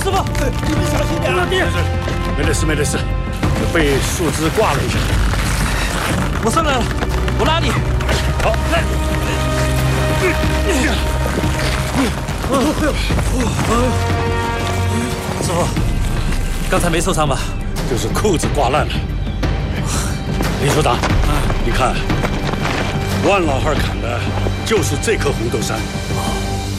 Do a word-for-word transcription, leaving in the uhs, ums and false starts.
师傅，你们小心点啊！ 没事，没得事，没得事，被树枝挂了一下。 我上来了，我拉你。 好，来。 师傅，刚才没受伤吧？ 就是裤子挂烂了。李处长，你看，万老汉砍的就是这棵红豆杉。